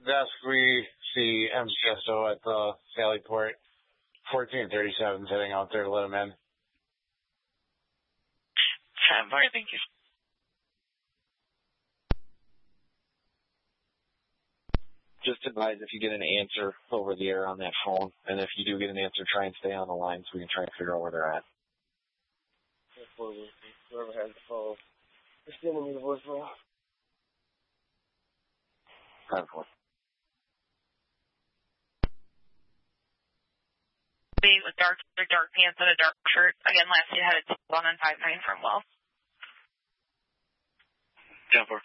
desk, we see M. Sisto at the Sally Port. 1437 heading out there to let him in. 10-4, thank you. Just advise if you get an answer over the air on that phone, and if you do get an answer, try and stay on the line so we can try and figure out where they're at. Whoever has the phone, they're sending me the voicemail. 10-4. With dark pants and a dark shirt. Again, last year had a 1 and 5-9 from Wells. 10-4.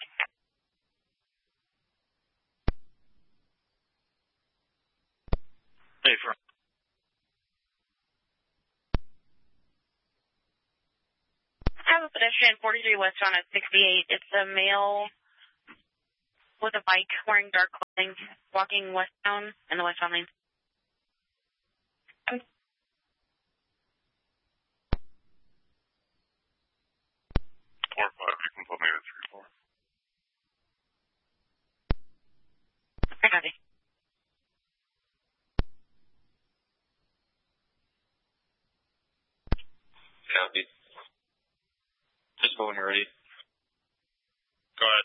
Hey, for. I have a pedestrian 43 westbound at 68. It's a male with a bike wearing dark clothing walking westbound in the westbound lane. 4-5, you can put me at 3-4. I got it. Copy. Just go when you're ready. Go ahead.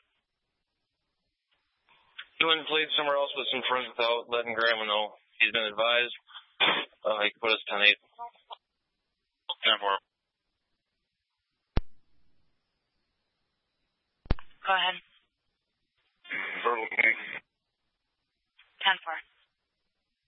He went and played somewhere else with some friends without letting Grandma know. He's been advised. He can put us 10-8. 10-4. Go ahead. Verbal. 10-4.